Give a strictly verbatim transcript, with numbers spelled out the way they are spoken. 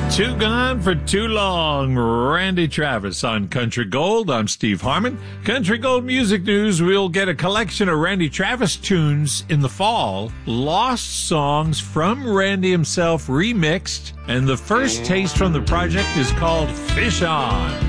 Too Gone for Too Long, Randy Travis on Country Gold. I'm Steve Harmon. Country Gold Music News, we'll get a collection of Randy Travis tunes in the fall, lost songs from Randy himself remixed, and the first taste from the project is called Fish On.